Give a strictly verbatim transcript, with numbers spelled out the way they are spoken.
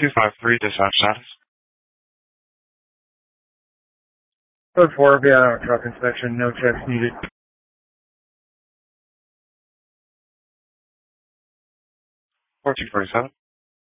two five three, dispatch status. Code four, via truck inspection, no checks needed. four two four seven.